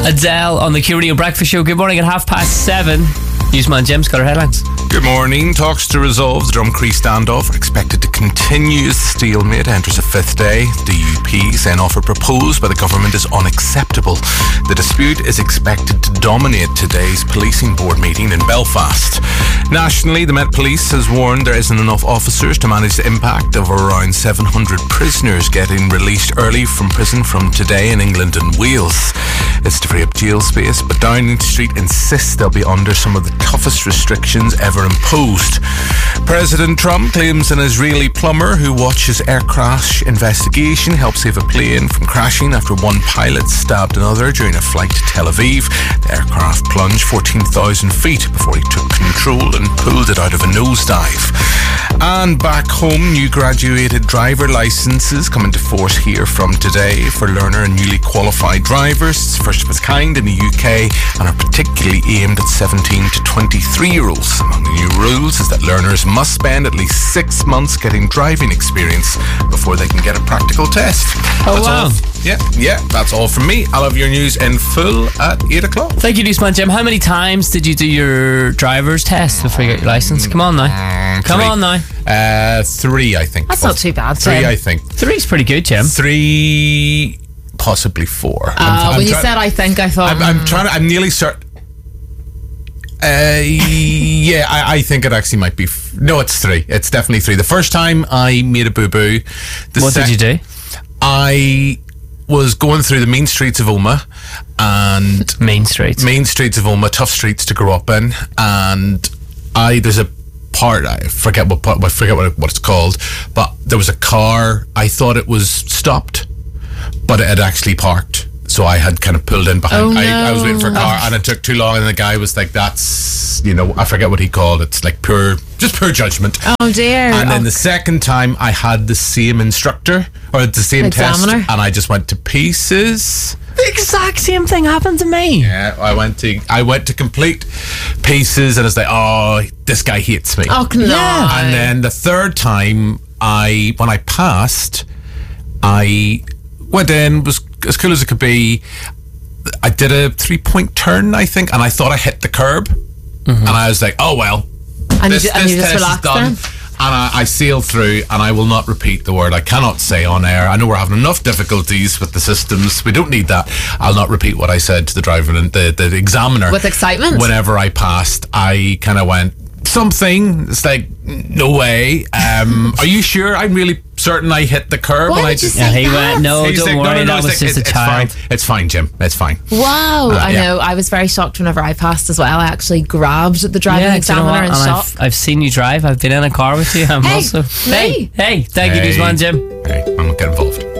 Adele on the Q Radio Breakfast Show. Good morning at 7:30. Newsman Jim's got our headlines. Good morning. Talks to resolve the Drumcree standoff are expected to continue as the stalemate enters a fifth day. The DUP saying offer proposed by the government is unacceptable. The dispute is expected to dominate today's policing board meeting in Belfast. Nationally, the Met Police has warned there isn't enough officers to manage the impact of around 700 prisoners getting released early from prison from today in England and Wales. It's to free up jail space, but Downing Street insists they'll be under some of the toughest restrictions ever imposed. President Trump claims an Israeli plumber who watches air crash investigation helped save a plane from crashing after one pilot stabbed another during a flight to Tel Aviv. The aircraft plunged 14,000 feet before he took control and pulled it out of a nosedive. And back home, new graduated driver licenses come into force here from today for learner and newly qualified drivers. It's first of its kind in the UK and are particularly aimed at 17 to 23-year-olds. Among the new rules is that learners must spend at least 6 months getting driving experience before they can get a practical test. Oh, wow. Yeah, that's all from me. I'll have your news in full at 8 o'clock. Thank you, Newsman Jim. How many times did you do your driver's test before you got your licence? Come on now. Come on now. 3, I think. That's not too bad, 3, Jim. I think. 3's pretty good, Jim. 3, possibly 4. When you said I think, I thought... I'm nearly certain... I think it actually might be... No, it's 3. It's definitely 3. The first time I made a boo-boo... What did you do? I was going through the main streets of Omagh and... Main streets of Omagh, tough streets to grow up in, and there's a part, I forget what it's called, but there was a car, I thought it was stopped, but it had actually parked. So I had kind of pulled in behind. Oh, no. I was waiting for a car, and it took too long. And the guy was like, "That's, I forget what he called it. It's like pure judgment." Oh dear! And then the second time, I had the same instructor or the same Examiner. test, and I just went to pieces. The exact same thing happened to me. Yeah, I went to complete pieces, and it's like, oh, this guy hates me. Oh no! Yeah. And then the third time, when I passed, I went in, was as cool as it could be. I did a 3-point turn, I think, and I thought I hit the curb, and I was like, oh well, this you test just is relaxed done. then? And I sailed through, and I will not repeat the word. I cannot say on air. I know we're having enough difficulties with the systems. We don't need that. I'll not repeat what I said to the driver and the examiner. With excitement? Whenever I passed, I kind of went, something. It's like, no way. Are you sure? I'm really certain I hit the curb. Why and did you say He that? went, no, He's don't like, worry, that was just a child. Fine. It's fine, Jim. It's fine. Wow, I yeah. know. I was very shocked whenever I passed as well. I actually grabbed the driving examiner in shock. I've seen you drive. I've been in a car with you. I'm Hey, also... me? Hey, thank you, Newsman Jim. Hey, I'm not getting involved.